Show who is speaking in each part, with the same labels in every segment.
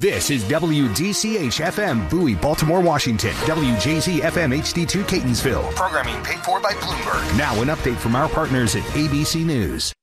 Speaker 1: This is WDCH-FM, Bowie, Baltimore, Washington. WJZ-FM HD2, Catonsville. Programming paid for by Bloomberg. Now an update from our partners at ABC News.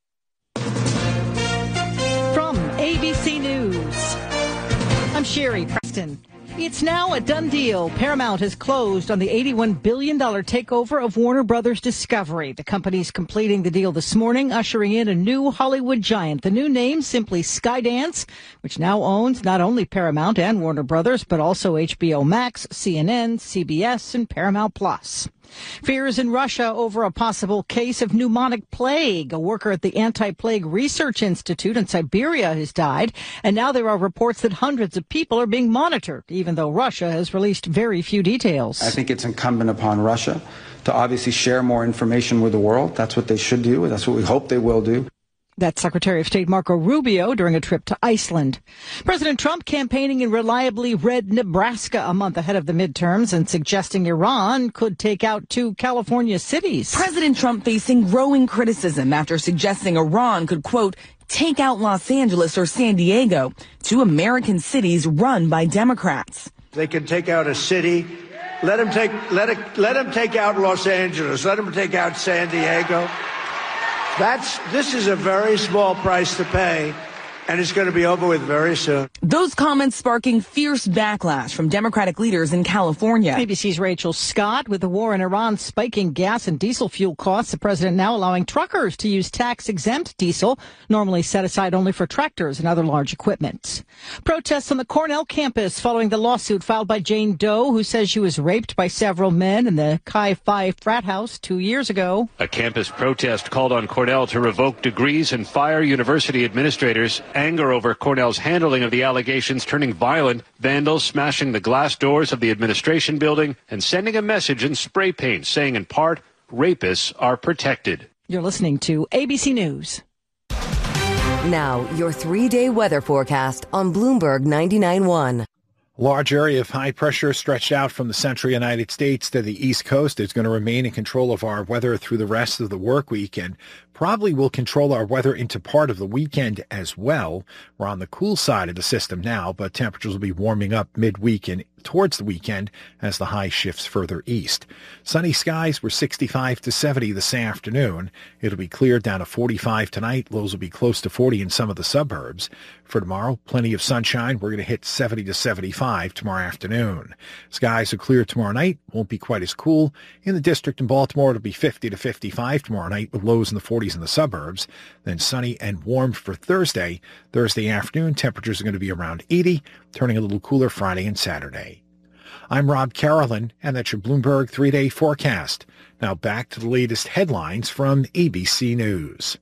Speaker 2: From ABC News, I'm Sherry Preston. It's now a done deal. Paramount has closed on the $81 billion takeover of Warner Brothers Discovery. The company's completing the deal this morning, ushering in a new Hollywood giant. The new name, simply Skydance, which now owns not only Paramount and Warner Brothers, but also HBO Max, CNN, CBS, and Paramount Plus. Fears in Russia over a possible case of pneumonic plague. A worker at the Anti-Plague Research Institute in Siberia has died, and now there are reports that hundreds of people are being monitored, even though Russia has released very few details.
Speaker 3: I think it's incumbent upon Russia to obviously share more information with the world. That's what they should do. That's what we hope they will do.
Speaker 2: That's Secretary of State Marco Rubio during a trip to Iceland. President Trump campaigning in reliably red Nebraska a month ahead of the midterms and suggesting Iran could take out 2 California cities.
Speaker 4: President Trump facing growing criticism after suggesting Iran could, quote, take out Los Angeles or San Diego, 2 American cities run by Democrats.
Speaker 5: They can take out a city. Let them take out Los Angeles. Let them take out San Diego. This is a very small price to pay, and it's going to be over with very soon.
Speaker 4: Those comments sparking fierce backlash from Democratic leaders in California.
Speaker 2: ABC's Rachel Scott. With the war in Iran spiking gas and diesel fuel costs, the president now allowing truckers to use tax-exempt diesel, normally set aside only for tractors and other large equipment. Protests on the Cornell campus following the lawsuit filed by Jane Doe, who says she was raped by several men in the Chi Phi frat house 2 years ago.
Speaker 6: A campus protest called on Cornell to revoke degrees and fire university administrators. Anger over Cornell's handling of the allegations turning violent, vandals smashing the glass doors of the administration building and sending a message in spray paint saying in part, rapists are protected.
Speaker 2: You're listening to ABC News.
Speaker 7: Now, your 3-day weather forecast on Bloomberg 99.1.
Speaker 8: Large area of high pressure stretched out from the central United States to the East Coast is going to remain in control of our weather through the rest of the work week and probably will control our weather into part of the weekend as well. We're on the cool side of the system now, but temperatures will be warming up midweek and towards the weekend as the high shifts further east. Sunny skies were 65 to 70 this afternoon. It'll be clear down to 45 tonight. Lows will be close to 40 in some of the suburbs. For tomorrow, plenty of sunshine. We're going to hit 70 to 75 tomorrow afternoon. Skies are clear tomorrow night. Won't be quite as cool. In the district in Baltimore, it'll be 50 to 55 tomorrow night with lows in the 40s in the suburbs. Then sunny and warm for Thursday. Thursday afternoon, temperatures are going to be around 80, turning a little cooler Friday and Saturday. I'm Rob Carolyn, and that's your Bloomberg 3-day forecast. Now back to the latest headlines from ABC News.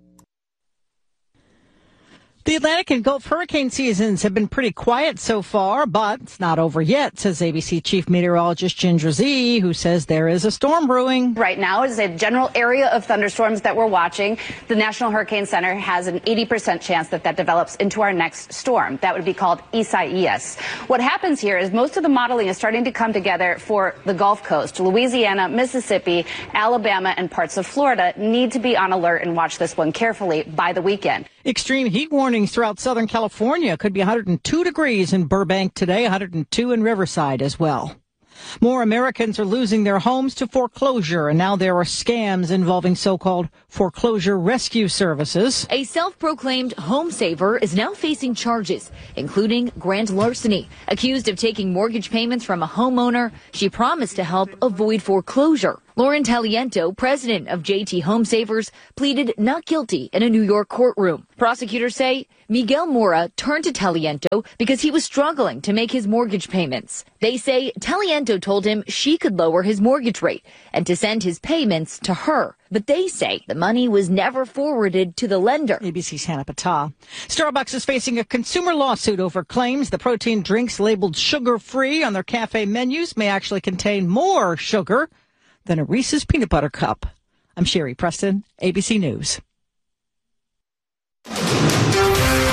Speaker 2: The Atlantic and Gulf hurricane seasons have been pretty quiet so far, but it's not over yet, says ABC Chief Meteorologist Ginger Zee, who says there is a storm brewing.
Speaker 9: Right now is a general area of thunderstorms that we're watching. The National Hurricane Center has an 80% chance that develops into our next storm. That would be called Isaias. What happens here is most of the modeling is starting to come together for the Gulf Coast. Louisiana, Mississippi, Alabama, and parts of Florida need to be on alert and watch this one carefully by the weekend.
Speaker 2: Extreme heat warnings throughout Southern California. Could be 102 degrees in Burbank today, 102 in Riverside as well. More Americans are losing their homes to foreclosure, and now there are scams involving so-called foreclosure rescue services.
Speaker 10: A self-proclaimed home saver is now facing charges, including grand larceny. Accused of taking mortgage payments from a homeowner, she promised to help avoid foreclosure. Lauren Taliento, president of JT Home Savers, pleaded not guilty in a New York courtroom. Prosecutors say Miguel Mora turned to Taliento because he was struggling to make his mortgage payments. They say Taliento told him she could lower his mortgage rate and to send his payments to her. But they say the money was never forwarded to the lender.
Speaker 2: ABC's Hannah Patah. Starbucks is facing a consumer lawsuit over claims the protein drinks labeled sugar-free on their cafe menus may actually contain more sugar than a Reese's peanut butter cup. I'm Sherry Preston, ABC News.
Speaker 7: This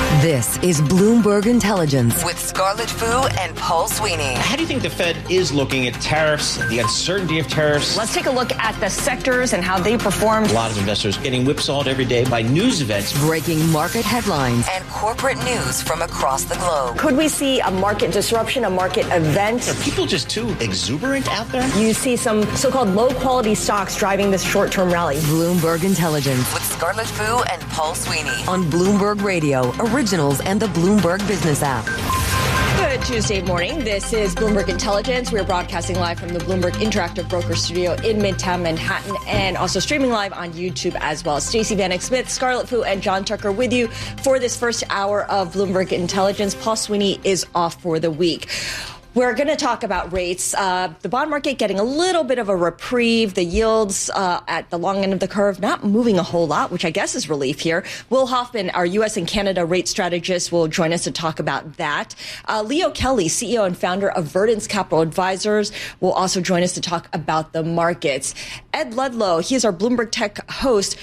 Speaker 7: This is Bloomberg Intelligence with Scarlett Fu and Paul Sweeney.
Speaker 11: How do you think the Fed is looking at tariffs, the uncertainty of tariffs?
Speaker 12: Let's take a look at the sectors and how they performed.
Speaker 11: A lot of investors getting whipsawed every day by news events.
Speaker 7: Breaking market headlines and corporate news from across the globe.
Speaker 12: Could we see a market disruption, a market event?
Speaker 11: Are people just too exuberant out there?
Speaker 12: You see some so-called low-quality stocks driving this short-term rally.
Speaker 7: Bloomberg Intelligence with Scarlett Fu and Paul Sweeney on Bloomberg Radio, Originals, and the Bloomberg Business app.
Speaker 13: Good Tuesday morning. This is Bloomberg Intelligence. We're broadcasting live from the Bloomberg Interactive Broker Studio in Midtown Manhattan and also streaming live on YouTube as well. Stacey Vanek Smith, Scarlett Fu, and John Tucker with you for this first hour of Bloomberg Intelligence. Paul Sweeney is off for the week. We're going to talk about rates. The bond market getting a little bit of a reprieve. The yields at the long end of the curve not moving a whole lot, which I guess is relief here. Will Hoffman, our U.S. and Canada rate strategist, will join us to talk about that. Leo Kelly, CEO and founder of Verdance Capital Advisors, will also join us to talk about the markets. Ed Ludlow, he is our Bloomberg Tech host,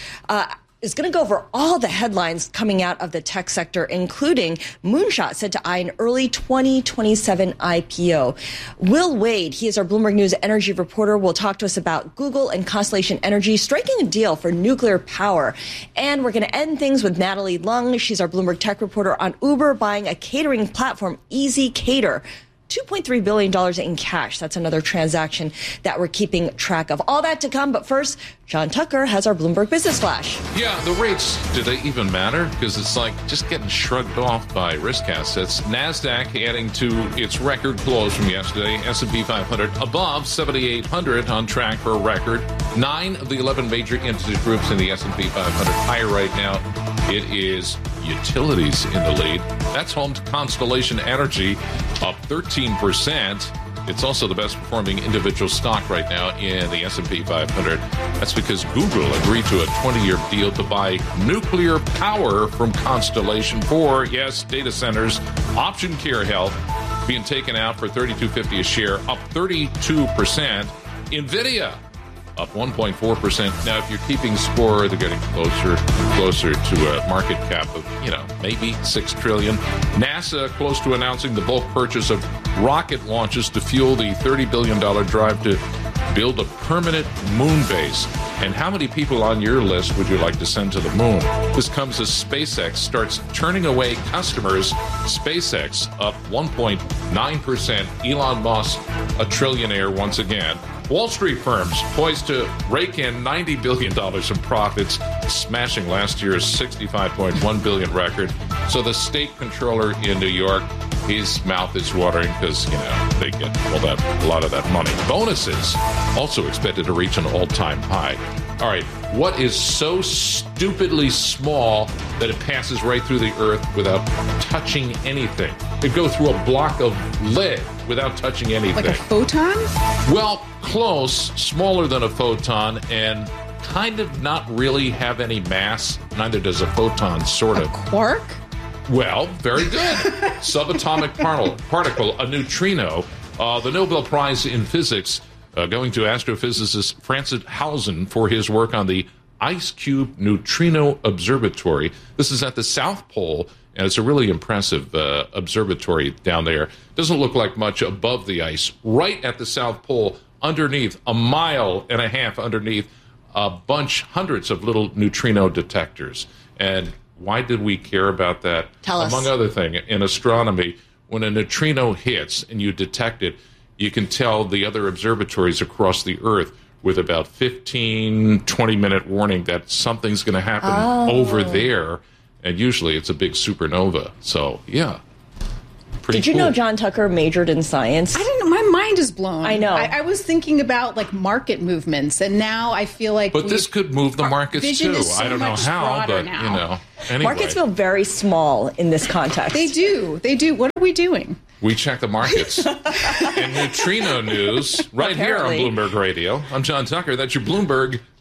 Speaker 13: is going to go over all the headlines coming out of the tech sector, including Moonshot said to eye an early 2027 IPO. Will Wade, he is our Bloomberg News energy reporter, will talk to us about Google and Constellation Energy striking a deal for nuclear power. And we're going to end things with Natalie Lung. She's our Bloomberg Tech reporter on Uber buying a catering platform, Easy Cater. $2.3 billion in cash. That's another transaction that we're keeping track of. All that to come. But first, John Tucker has our Bloomberg Business Flash.
Speaker 14: Yeah, the rates, do they even matter? Because it's like just getting shrugged off by risk assets. NASDAQ adding to its record close from yesterday. S&P 500 above 7,800 on track for a record. 9 of the 11 major industry groups in the S&P 500 higher right now. It is utilities in the lead. That's home to Constellation Energy, up 13%. It's also the best performing individual stock right now in the S&P 500. That's because Google agreed to a 20-year deal to buy nuclear power from Constellation for, yes, data centers. Option Care Health being taken out for $32.50 a share, up 32%. NVIDIA up 1.4%. Now, if you're keeping score, they're getting closer to a market cap of, maybe $6 trillion. NASA close to announcing the bulk purchase of rocket launches to fuel the $30 billion drive to build a permanent moon base. And how many people on your list would you like to send to the moon? This comes as SpaceX starts turning away customers. SpaceX up 1.9%. Elon Musk, a trillionaire once again. Wall Street firms poised to rake in $90 billion in profits, smashing last year's $65.1 billion record. So the state controller in New York, his mouth is watering because, they get a lot of that money. Bonuses also expected to reach an all-time high. All right, what is so stupidly small that it passes right through the earth without touching anything? It goes through a block of lead without touching anything.
Speaker 15: Like a photon?
Speaker 14: Well, close, smaller than a photon, and kind of not really have any mass. Neither does a photon, sort of.
Speaker 15: A quark?
Speaker 14: Well, very good. Subatomic particle, a neutrino. The Nobel Prize in Physics going to astrophysicist Francis Hausen for his work on the IceCube Neutrino Observatory. This is at the South Pole, and it's a really impressive observatory down there. Doesn't look like much above the ice. Right at the South Pole, underneath, a mile and a half underneath, hundreds of little neutrino detectors. And why did we care about that?
Speaker 15: Tell us.
Speaker 14: Among other things, in astronomy, when a neutrino hits and you detect it, you can tell the other observatories across the Earth with about 15, 20-minute warning that something's going to happen over there. And usually it's a big supernova. So, yeah.
Speaker 12: Did you know John Tucker majored in science?
Speaker 15: I didn't know. My mind is blown.
Speaker 12: I know.
Speaker 15: I was thinking about market movements, and now I feel like.
Speaker 14: But this could move the markets too.
Speaker 15: So
Speaker 14: I don't know how, but Anyway.
Speaker 12: Markets feel very small in this context.
Speaker 15: They do. What are we doing?
Speaker 14: We check the markets. And neutrino news right here on Bloomberg Radio. I'm John Tucker. That's your Bloomberg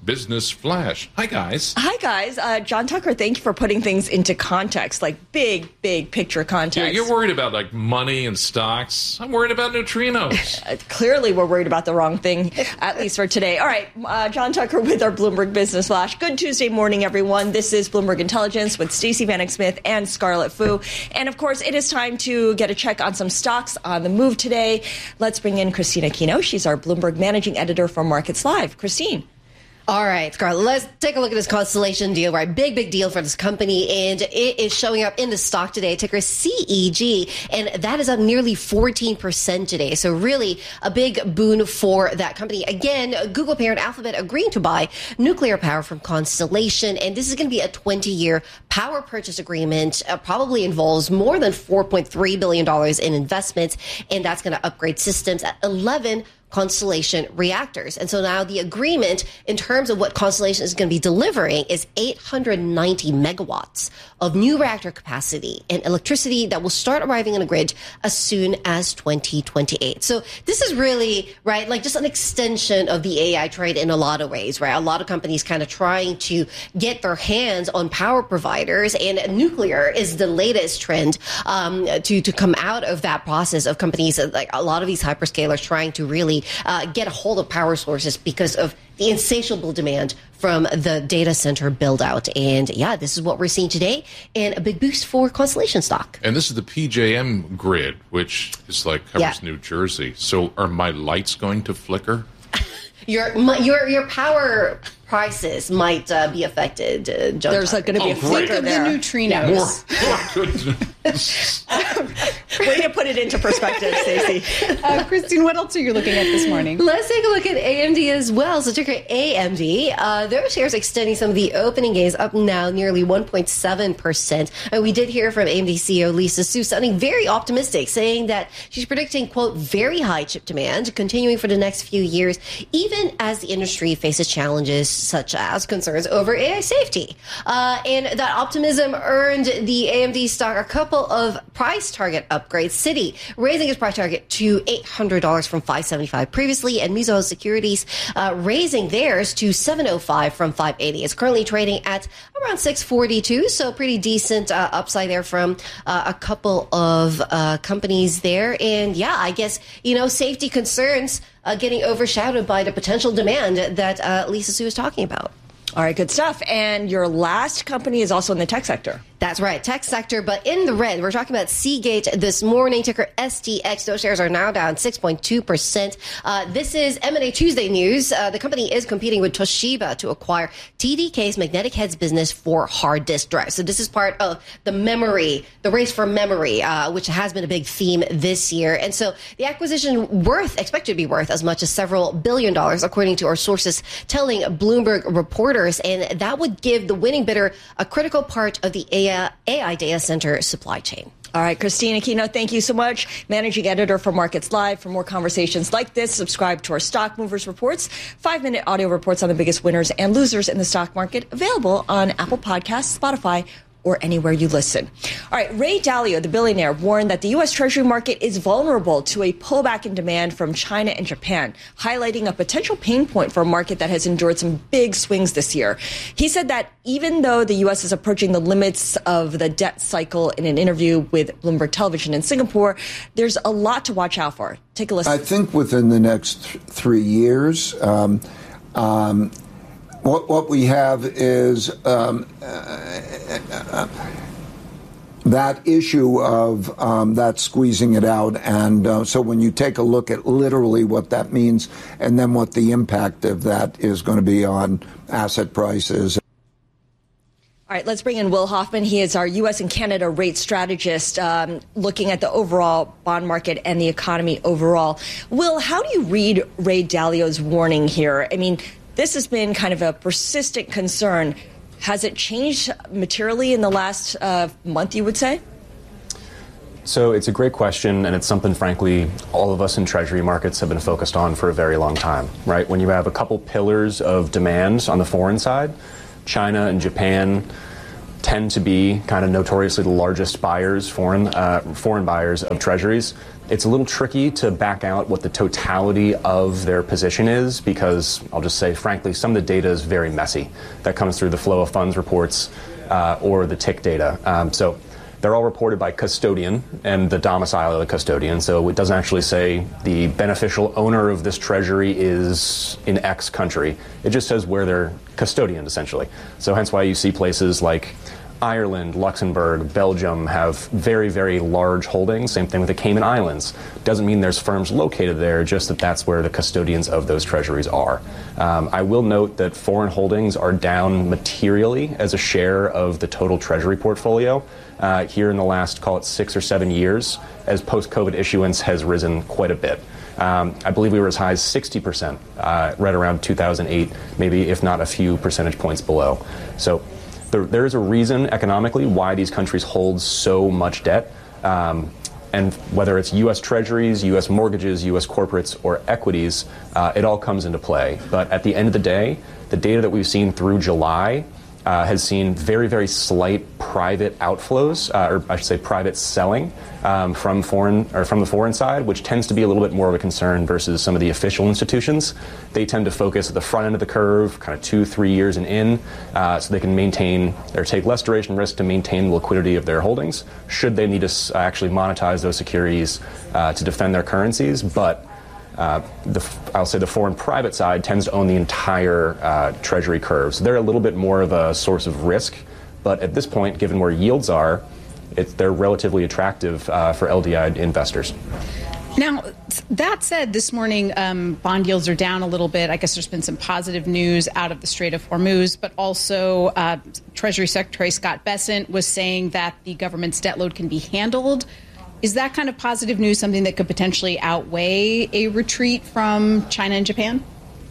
Speaker 14: Business Flash. Hi, guys.
Speaker 13: Hi, guys. John Tucker, thank you for putting things into context, like big picture context.
Speaker 14: Yeah, you're worried about like money and stocks. I'm worried about neutrinos.
Speaker 13: Clearly, we're worried about the wrong thing, at least for today. All right, John Tucker with our Bloomberg Business Flash. Good Tuesday morning, everyone. This is Bloomberg Intelligence with Stacey Vanek Smith and Scarlett Fu. And, of course, it is time to get a check on some stocks on the move today. Let's bring in Christine Aquino. She's our Bloomberg Managing Editor for Markets Live. Christine.
Speaker 16: All right, Scarlett, let's take a look at this Constellation deal, right? Big deal for this company, and it is showing up in the stock today, ticker CEG, and that is up nearly 14% today. So really a big boon for that company. Again, Google parent Alphabet agreeing to buy nuclear power from Constellation, and this is going to be a 20-year power purchase agreement, probably involves more than $4.3 billion in investments, and that's going to upgrade systems at 11 Constellation reactors. And so now the agreement in terms of what Constellation is going to be delivering is 890 megawatts of new reactor capacity and electricity that will start arriving on the grid as soon as 2028. So this is really, right, like just an extension of the AI trade in a lot of ways, right? A lot of companies kind of trying to get their hands on power providers, and nuclear is the latest trend to come out of that process of companies, like a lot of these hyperscalers trying to really get a hold of power sources because of the insatiable demand from the data center build out. And yeah, this is what we're seeing today, and a big boost for Constellation stock.
Speaker 14: And this is the PJM grid, which is like covers New Jersey. So are my lights going to flicker?
Speaker 16: Your power prices might be affected.
Speaker 13: There's going to be a flicker there.
Speaker 15: The neutrinos.
Speaker 13: Way to put it into perspective, Stacey.
Speaker 15: Christine, what else are you looking at this morning?
Speaker 16: Let's take a look at AMD as well. So ticker AMD, their shares extending some of the opening gains, up now nearly 1.7%. And we did hear from AMD CEO Lisa Su sounding very optimistic, saying that she's predicting, quote, very high chip demand continuing for the next few years, even as the industry faces challenges such as concerns over AI safety. And that optimism earned the AMD stock a couple of price target upgrades. Citi raising its price target to $800 from $575 previously, and Mizuho Securities raising theirs to $705 from $580. It's currently trading at around $642, so pretty decent upside there from a couple of companies there. And yeah, I guess, safety concerns getting overshadowed by the potential demand that Lisa Su is talking about.
Speaker 13: All right, good stuff. And your last company is also in the tech sector.
Speaker 16: That's right, tech sector, but in the red. We're talking about Seagate this morning, ticker STX. Those shares are now down 6.2%. This is M&A Tuesday news. The company is competing with Toshiba to acquire TDK's magnetic heads business for hard disk drives. So this is part of the race for memory, which has been a big theme this year. And so the acquisition expected to be worth as much as several $1 billion, according to our sources telling Bloomberg reporters. And that would give the winning bidder a critical part of the AI data center supply chain.
Speaker 13: All right, Christine Aquino, thank you so much. Managing editor for Markets Live. For more conversations like this, subscribe to our Stock Movers Reports, 5-minute audio reports on the biggest winners and losers in the stock market, available on Apple Podcasts, Spotify, or anywhere you listen. All right, Ray Dalio, the billionaire, warned that the U.S. Treasury market is vulnerable to a pullback in demand from China and Japan, highlighting a potential pain point for a market that has endured some big swings this year. He said that even though the U.S. is approaching the limits of the debt cycle in an interview with Bloomberg Television in Singapore, there's a lot to watch out for. Take a listen.
Speaker 17: I think within the next 3 years, what we have is that issue of that squeezing it out. And so when you take a look at literally what that means and then what the impact of that is going to be on asset prices.
Speaker 13: All right, let's bring in Will Hoffman. He is our U.S. and Canada rate strategist, looking at the overall bond market and the economy overall. Will, how do you read Ray Dalio's warning here? I mean, this has been kind of a persistent concern. Has it changed materially in the last month, you would say?
Speaker 18: So it's a great question, and it's something, frankly, all of us in Treasury markets have been focused on for a very long time, right? When you have a couple pillars of demand on the foreign side, China and Japan, tend to be kind of notoriously the largest buyers, foreign buyers of treasuries. It's a little tricky to back out what the totality of their position is because, I'll just say, frankly, some of the data is very messy. That comes through the flow of funds reports or the TIC data. So they're all reported by custodian and the domicile of the custodian. So it doesn't actually say the beneficial owner of this treasury is in X country. It just says where they're custodian, essentially. So hence why you see places like Ireland, Luxembourg, Belgium have very, very large holdings. Same thing with the Cayman Islands. Doesn't mean there's firms located there, just that that's where the custodians of those treasuries are. I will note that foreign holdings are down materially as a share of the total treasury portfolio here in the last, call it 6 or 7 years, as post-COVID issuance has risen quite a bit. I believe we were as high as 60% right around 2008, maybe if not a few percentage points below. So there is a reason economically why these countries hold so much debt, and whether it's U.S. treasuries, U.S. mortgages, U.S. corporates, or equities, it all comes into play. But at the end of the day, the data that we've seen through July has seen very, very slight private outflows, or I should say private selling from the foreign side, which tends to be a little bit more of a concern versus some of the official institutions. They tend to focus at the front end of the curve, kind of 2-3 years in, so they can maintain or take less duration risk to maintain the liquidity of their holdings, should they need to actually monetize those securities to defend their currencies. But I'll say the foreign private side tends to own the entire treasury curve. So they're a little bit more of a source of risk. But at this point, given where yields are, they're relatively attractive for LDI investors.
Speaker 15: Now, that said, this morning, bond yields are down a little bit. I guess there's been some positive news out of the Strait of Hormuz, but also Treasury Secretary Scott Bessent was saying that the government's debt load can be handled. Is that kind of positive news something that could potentially outweigh a retreat from China and Japan?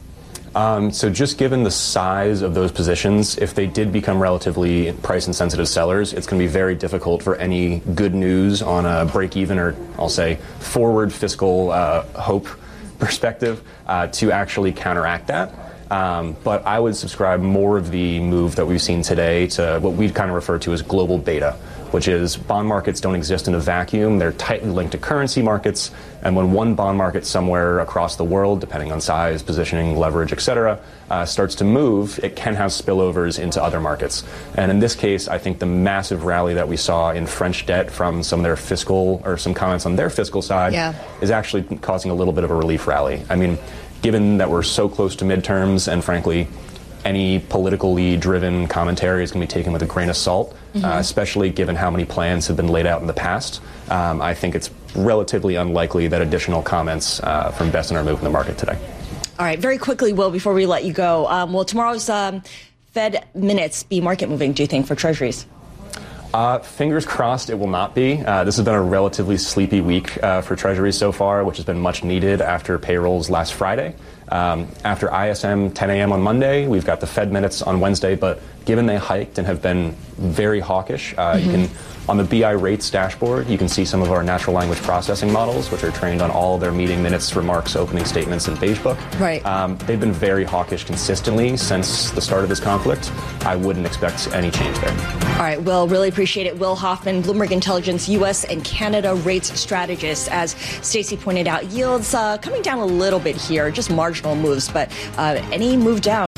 Speaker 18: So just given the size of those positions, if they did become relatively price-insensitive sellers, it's going to be very difficult for any good news on a break-even or, I'll say, forward fiscal hope perspective to actually counteract that. But I would subscribe more of the move that we've seen today to what we'd kind of refer to as global beta, which is bond markets don't exist in a vacuum. They're tightly linked to currency markets. And when one bond market somewhere across the world, depending on size, positioning, leverage, et cetera, starts to move, it can have spillovers into other markets. And in this case, I think the massive rally that we saw in French debt from some of their fiscal or some comments on their fiscal side is actually causing a little bit of a relief rally. I mean, given that we're so close to midterms and frankly, any politically driven commentary is going to be taken with a grain of salt, especially given how many plans have been laid out in the past. I think it's relatively unlikely that additional comments from Bessent are moving the market today.
Speaker 13: All right, very quickly, Will, before we let you go, will tomorrow's Fed minutes be market moving, do you think, for treasuries?
Speaker 18: Fingers crossed it will not be. This has been a relatively sleepy week for treasuries so far, which has been much needed after payrolls last Friday. After ISM 10 a.m. on Monday, we've got the Fed minutes on Wednesday, but given they hiked and have been very hawkish, you can, on the BI rates dashboard, you can see some of our natural language processing models, which are trained on all of their meeting minutes, remarks, opening statements, and beige book.
Speaker 13: Right.
Speaker 18: They've been very hawkish consistently since the start of this conflict. I wouldn't expect any change there.
Speaker 13: All right, Will, really appreciate it. Will Hoffman, Bloomberg Intelligence U.S. and Canada rates strategist. As Stacey pointed out, yields coming down a little bit here, just marginal moves, but any move down